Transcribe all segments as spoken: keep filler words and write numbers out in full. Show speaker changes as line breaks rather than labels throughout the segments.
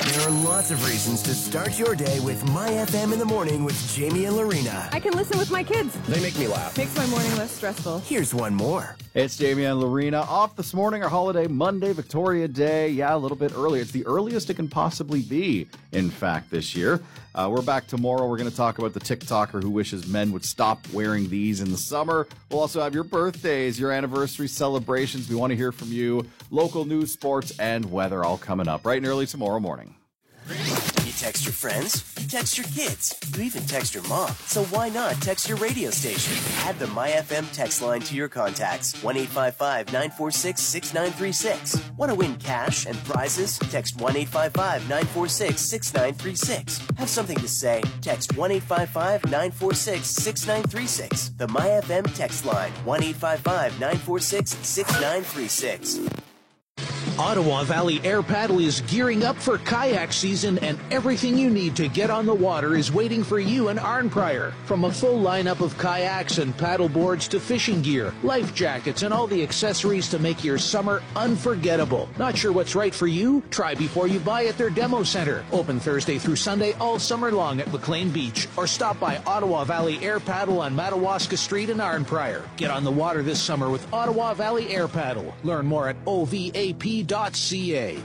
There are lots of reasons to start your day with My F M in the morning with Jamie and Lorena.
I can listen with my kids.
They make me laugh.
Makes my morning less stressful.
Here's one more.
It's Jamie and Lorena off this morning, our holiday Monday, Victoria Day. Yeah, a little bit earlier. It's the earliest it can possibly be, in fact, this year. Uh, we're back tomorrow. We're going to talk about the TikToker who wishes men would stop wearing these in the summer. We'll also have your birthdays, your anniversary celebrations. We want to hear from you. Local news, sports, and weather all coming up bright and early tomorrow morning.
You text your friends, you text your kids, you even text your mom. So why not text your radio station? Add the My F M text line to your contacts. one eight five five, nine four six, six nine three six. Want to win cash and prizes? Text one eight five five, nine four six, six nine three six. Have something to say? Text one eight five five, nine four six, six nine three six. The My F M text line, one eight five five, nine four six, six nine three six.
Ottawa Valley Air Paddle is gearing up for kayak season, and everything you need to get on the water is waiting for you in Arnprior. From a full lineup of kayaks and paddle boards to fishing gear, life jackets, and all the accessories to make your summer unforgettable. Not sure what's right for you? Try before you buy at their demo center. Open Thursday through Sunday all summer long at McLean Beach, or stop by Ottawa Valley Air Paddle on Madawaska Street in Arnprior. Get on the water this summer with Ottawa Valley Air Paddle. Learn more at O V A P dot C A.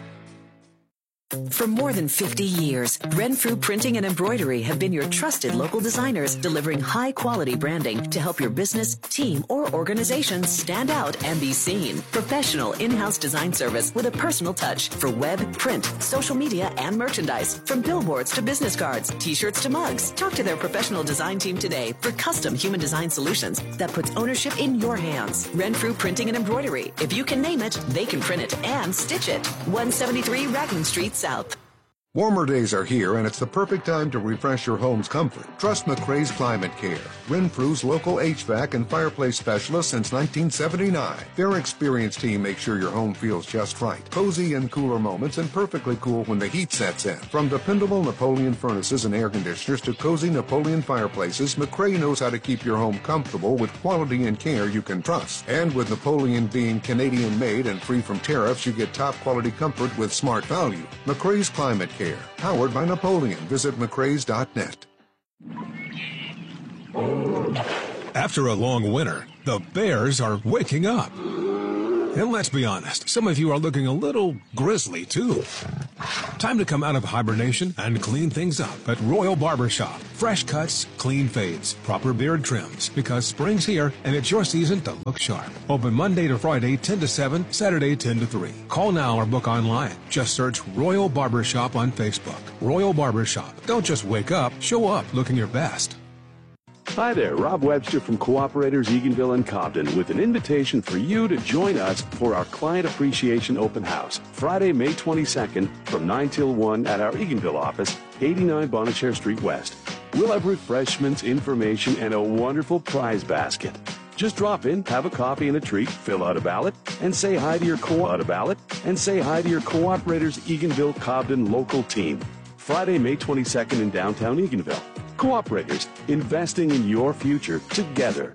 For more than fifty years, Renfrew Printing and Embroidery have been your trusted local designers, delivering high-quality branding to help your business, team, or organization stand out and be seen. Professional in-house design service with a personal touch for web, print, social media, and merchandise. From billboards to business cards, t-shirts to mugs. Talk to their professional design team today for custom human design solutions that puts ownership in your hands. Renfrew Printing and Embroidery. If you can name it, they can print it and stitch it. one seventy-three Raglan Street South.
Warmer days are here, and it's the perfect time to refresh your home's comfort. Trust McRae's Climate Care, Renfrew's local H V A C and fireplace specialist since nineteen seventy-nine. Their experienced team makes sure your home feels just right. Cozy in cooler moments and perfectly cool when the heat sets in. From dependable Napoleon furnaces and air conditioners to cozy Napoleon fireplaces, McRae knows how to keep your home comfortable with quality and care you can trust. And with Napoleon being Canadian-made and free from tariffs, you get top-quality comfort with smart value. McRae's Climate Care. Powered by Napoleon. Visit mccraes dot net.
After a long winter, the bears are waking up. And let's be honest, some of you are looking a little grizzly, too. Time to come out of hibernation and clean things up at Royal Barbershop. Fresh cuts, clean fades, proper beard trims, because spring's here and it's your season to look sharp. Open Monday to Friday, ten to seven, Saturday, ten to three. Call now or book online. Just search Royal Barbershop on Facebook. Royal Barbershop. Don't just wake up, show up looking your best.
Hi there, Rob Webster from Cooperators Eganville and Cobden with an invitation for you to join us for our Client Appreciation Open House, Friday, May twenty-second from nine till one at our Eganville office, eighty-nine Bonnechair Street West. We'll have refreshments, information, and a wonderful prize basket. Just drop in, have a coffee and a treat, fill out a ballot, and say hi to your co out a ballot, and say hi to your Cooperators Eganville Cobden local team. Friday, May twenty-second in downtown Eganville. Cooperators, investing in your future together.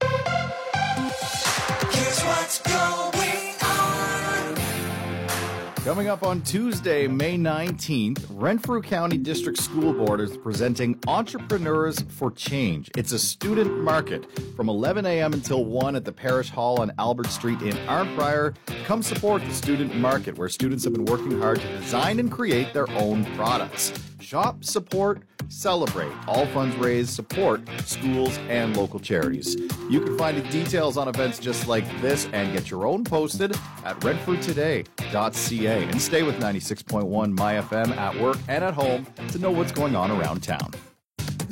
Here's what's going on.
Coming up on Tuesday, May nineteenth, Renfrew County District School Board is presenting Entrepreneurs for Change. It's a student market from eleven a.m. until one at the Parish Hall on Albert Street in Arnprior. Come support the student market, where students have been working hard to design and create their own products. Shop, support, celebrate. All funds raised support schools and local charities. You can find the details on events just like this and get your own posted at renfrew today dot c a. And stay with ninety-six point one My F M at work and at home to know what's going on around town.